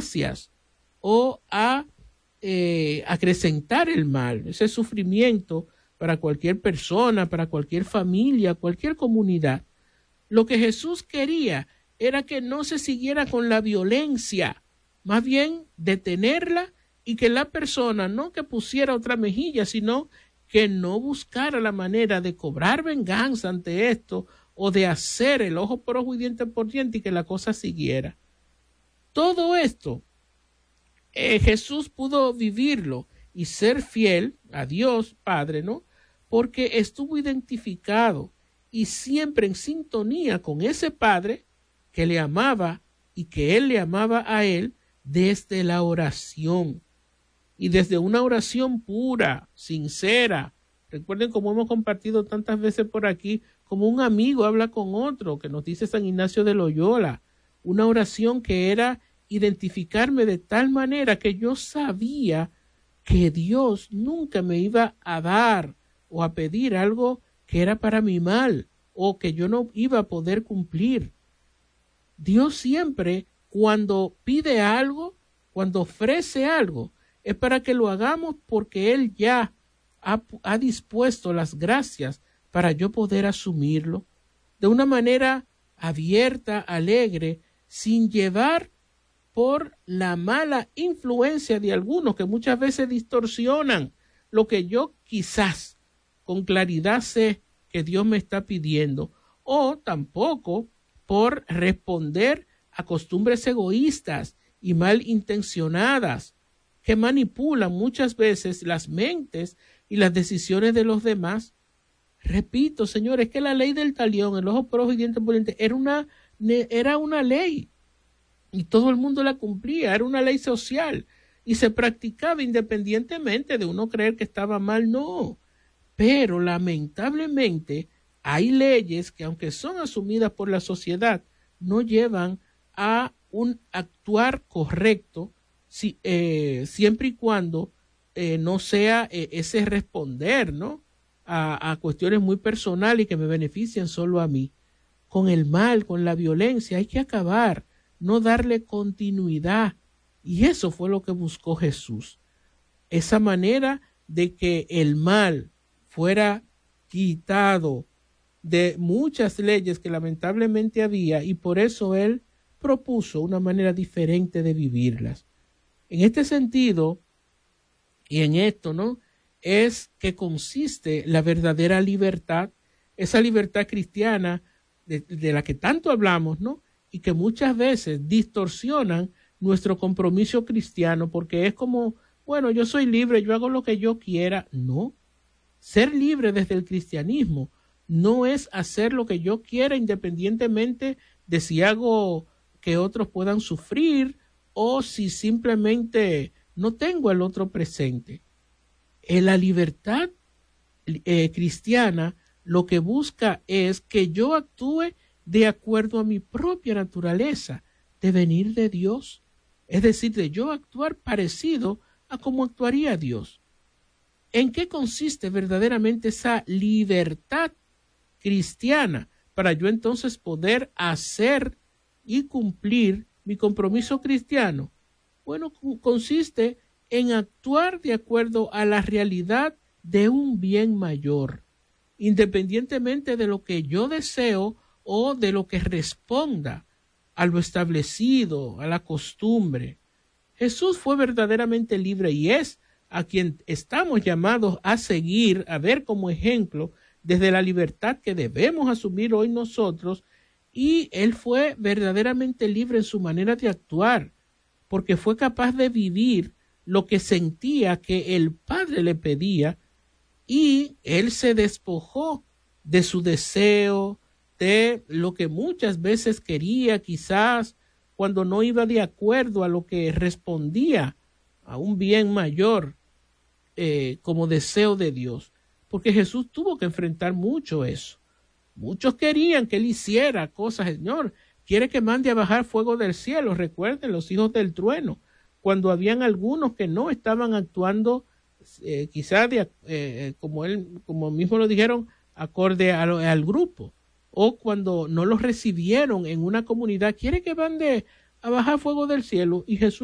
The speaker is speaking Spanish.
gracias o a acrecentar el mal, ese sufrimiento para cualquier persona, para cualquier familia, cualquier comunidad. Lo que Jesús quería era que no se siguiera con la violencia, más bien detenerla y que la persona no que pusiera otra mejilla, sino que no buscara la manera de cobrar venganza ante esto o de hacer el ojo por ojo y diente por diente y que la cosa siguiera. Todo esto Jesús pudo vivirlo y ser fiel a Dios Padre, ¿no? Porque estuvo identificado y siempre en sintonía con ese Padre que le amaba y que Él le amaba a Él desde la oración. Y desde una oración pura, sincera. Recuerden como hemos compartido tantas veces por aquí, como un amigo habla con otro, que nos dice San Ignacio de Loyola. Una oración que era identificarme de tal manera que yo sabía que Dios nunca me iba a dar o a pedir algo que era para mi mal o que yo no iba a poder cumplir. Dios siempre, cuando pide algo, cuando ofrece algo, es para que lo hagamos porque Él ya ha dispuesto las gracias para yo poder asumirlo de una manera abierta, alegre, sin llevar por la mala influencia de algunos que muchas veces distorsionan lo que yo quizás con claridad sé que Dios me está pidiendo, o tampoco por responder a costumbres egoístas y malintencionadas que manipulan muchas veces las mentes y las decisiones de los demás. Repito, señores, que la ley del talión, el ojo por ojo y diente por diente, era una ley y todo el mundo la cumplía, era una ley social y se practicaba independientemente de uno creer que estaba mal, no. Pero lamentablemente hay leyes que aunque son asumidas por la sociedad, no llevan a un actuar correcto siempre y cuando no sea ese responder, ¿no? A cuestiones muy personales y que me benefician solo a mí. Con el mal, con la violencia, hay que acabar, no darle continuidad. Y eso fue lo que buscó Jesús. Esa manera de que el mal fuera quitado de muchas leyes que lamentablemente había, y por eso Él propuso una manera diferente de vivirlas. En este sentido, y en esto, ¿no?, es que consiste la verdadera libertad, esa libertad cristiana de la que tanto hablamos, ¿no?, y que muchas veces distorsionan nuestro compromiso cristiano, porque es como, bueno, yo soy libre, yo hago lo que yo quiera. No, ser libre desde el cristianismo no es hacer lo que yo quiera independientemente de si hago que otros puedan sufrir o si simplemente no tengo el otro presente. En la libertad cristiana lo que busca es que yo actúe de acuerdo a mi propia naturaleza de venir de Dios, es decir, de yo actuar parecido a como actuaría Dios. ¿En qué consiste verdaderamente esa libertad cristiana para yo entonces poder hacer y cumplir mi compromiso cristiano? Bueno, consiste en actuar de acuerdo a la realidad de un bien mayor, independientemente de lo que yo deseo o de lo que responda a lo establecido, a la costumbre. Jesús fue verdaderamente libre y es a quien estamos llamados a seguir, a ver como ejemplo desde la libertad que debemos asumir hoy nosotros, y Él fue verdaderamente libre en su manera de actuar, porque fue capaz de vivir lo que sentía que el Padre le pedía, y Él se despojó de su deseo, de lo que muchas veces quería, quizás cuando no iba de acuerdo a lo que respondía a un bien mayor como deseo de Dios, porque Jesús tuvo que enfrentar mucho eso. Muchos querían que Él hiciera cosas. Señor, quiere que mande a bajar fuego del cielo. Recuerden los hijos del trueno, cuando habían algunos que no estaban actuando quizás como mismo lo dijeron, acorde al grupo, o cuando no los recibieron en una comunidad, quiere que mande a bajar fuego del cielo, y Jesús